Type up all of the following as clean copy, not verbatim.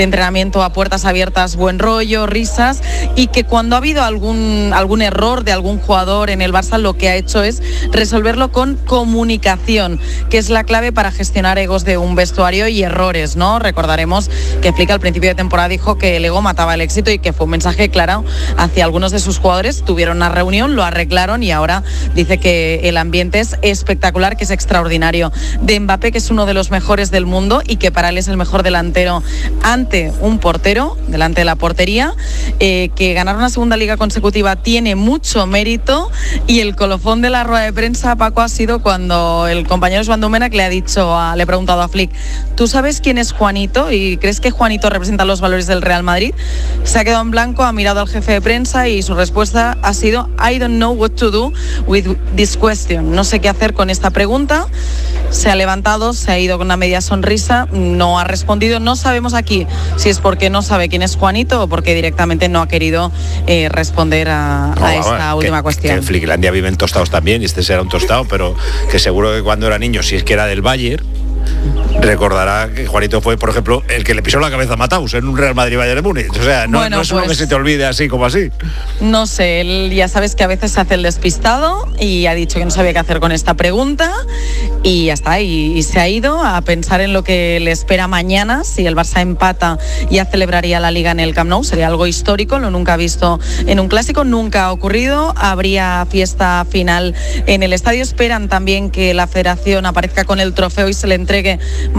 entrenamiento a puertas abiertas, buen rollo, risas, y que cuando ha habido algún error de algún jugador en el Barça, lo que ha hecho es resolverlo con comunicación, que es la clave para gestionar egos de un vestuario y errores, ¿no? Recordaremos que Flick al principio de temporada dijo que el ego mataba el éxito y que fue un mensaje claro hacia algunos de sus jugadores. Tuvieron una reunión, lo arreglaron y ahora dice que el ambiente es espectacular, que es extraordinario. De Mbappé, que es uno de los mejores del mundo y que para él es el mejor delantero ante un portero, delante de la portería, que ganar una segunda liga consecutiva tiene mucho mérito, y el colofón de la rueda de prensa, Paco, ha sido cuando el compañero Joan Domènech le ha preguntado a Flick: ¿tú sabes quién es Juanito y crees que Juanito representa los valores del Real Madrid? Se ha quedado en blanco, ha mirado al jefe de prensa y su respuesta ha sido: I don't know what to do with this question. No sé qué hacer con esta pregunta. Se ha levantado, se ha ido con una media sonrisa, no ha respondido. No sabemos aquí si es porque no sabe quién es Juanito o porque directamente no ha querido responder a esta última cuestión. Que en Flicklandia viven tostados también, y este será un tostado, pero que seguro que cuando era niño, si es que era del Bayern, recordará que Juanito fue, por ejemplo, el que le pisó la cabeza a Mataus en un Real Madrid-Bayern de Múnich. O sea, no es uno que se te olvide así como así. No sé, él ya sabes que a veces se hace el despistado y ha dicho que no sabía qué hacer con esta pregunta y ya está, y se ha ido a pensar en lo que le espera mañana. Si el Barça empata, ya celebraría la Liga en el Camp Nou, sería algo histórico, lo nunca visto en un clásico, nunca ha ocurrido. Habría fiesta final en el estadio. Esperan también que la Federación aparezca con el trofeo y se le entregue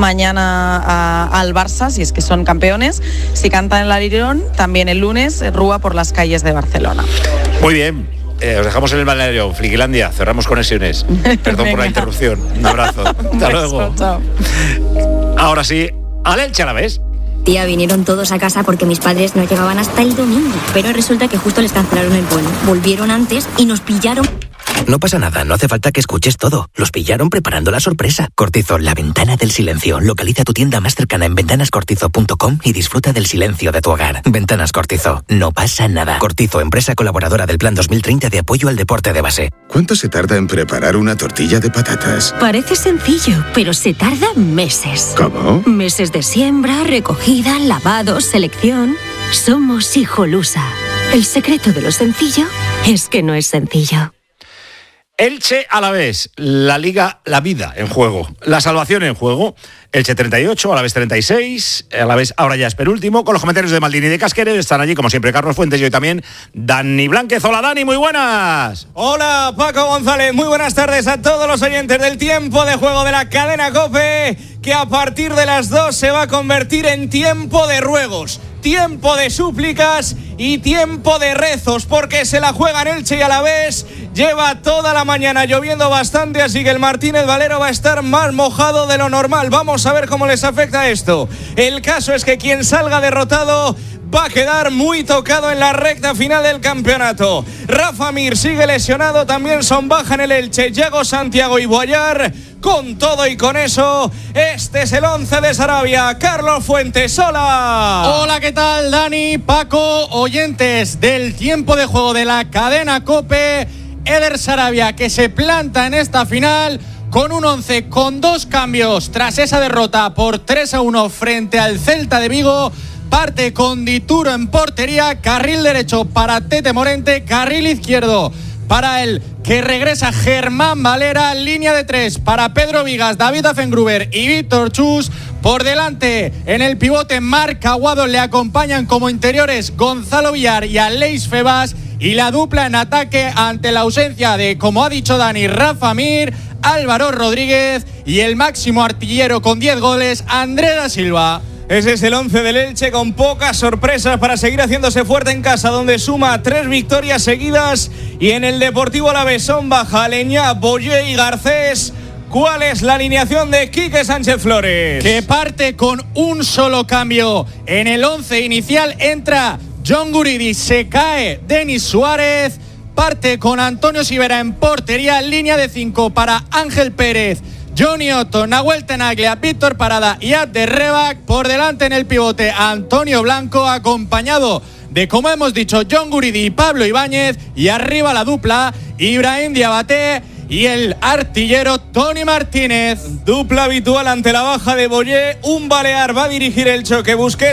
mañana al Barça, si es que son campeones. Si cantan en el Arirón, también el lunes rúa por las calles de Barcelona. Muy bien, os dejamos en el balneario Flicklandia, cerramos conexiones. Perdón por la interrupción, un abrazo. Hasta luego. Chao. Ahora sí, al Elche Alavés. Tía, vinieron todos a casa porque mis padres no llegaban hasta el domingo, pero resulta que justo les cancelaron el vuelo. Volvieron antes y nos pillaron. No pasa nada, no hace falta que escuches todo. Los pillaron preparando la sorpresa. Cortizo, la ventana del silencio. Localiza tu tienda más cercana en ventanascortizo.com y disfruta del silencio de tu hogar. Ventanas Cortizo, no pasa nada. Cortizo, empresa colaboradora del Plan 2030 de apoyo al deporte de base. ¿Cuánto se tarda en preparar una tortilla de patatas? Parece sencillo, pero se tarda meses. ¿Cómo? Meses de siembra, recogida, lavado, selección. Somos Hijolusa. El secreto de lo sencillo es que no es sencillo. Elche Alavés, la Liga, la vida en juego, la salvación en juego. Elche 38, Alavés 36, Alavés ahora ya es penúltimo, con los comentarios de Maldini y de Casquero. Están allí, como siempre, Carlos Fuentes y hoy también Dani Blánquez. Hola, Dani, muy buenas. Hola, Paco González, muy buenas tardes a todos los oyentes del tiempo de juego de la cadena COPE, que a partir de las 2 se va a convertir en tiempo de ruegos, tiempo de súplicas y tiempo de rezos, porque se la juegan Elche y Alavés. Lleva toda la mañana lloviendo bastante, así que el Martínez Valero va a estar más mojado de lo normal. Vamos a ver cómo les afecta esto. El caso es que quien salga derrotado va a quedar muy tocado en la recta final del campeonato. Rafa Mir sigue lesionado, también son baja en el Elche Yago Santiago y Boyar. Con todo y con eso, este es el 11 de Sarabia. Carlos Fuentes, hola. Hola, ¿qué tal, Dani, Paco, oyentes del tiempo de juego de la cadena COPE? Eder Sarabia, que se planta en esta final con un 11 con 2 cambios tras esa derrota por 3-1 frente al Celta de Vigo. Parte con Dituro en portería, carril derecho para Tete Morente, carril izquierdo para el que regresa Germán Valera, línea de 3 para Pedro Vigas, David Affengruber y Víctor Chus. Por delante, en el pivote, Marc Aguado, le acompañan como interiores Gonzalo Villar y Aleix Febas. Y la dupla en ataque ante la ausencia de, como ha dicho Dani, Rafa Mir, Álvaro Rodríguez y el máximo artillero con 10 goles, André da Silva. Ese es el 11 del Elche, con pocas sorpresas para seguir haciéndose fuerte en casa, donde suma 3 victorias seguidas. Y en el Deportivo Alavés son baja Aleñá, Boyé y Garcés. ¿Cuál es la alineación de Quique Sánchez Flores? Que parte con un solo cambio. En el 11 inicial entra John Guridi, se cae Denis Suárez. Parte con Antonio Sivera en portería, línea de 5 para Ángel Pérez, Johnny Otto, Nahuel Tenaglia, Víctor Parada y Abder Rebac. Por delante en el pivote, Antonio Blanco, acompañado de, como hemos dicho, John Guridi y Pablo Ibáñez. Y arriba la dupla, Ibrahim Diabaté y el artillero Tony Martínez. Dupla habitual ante la baja de Boyé. Un balear va a dirigir el choque. Busquets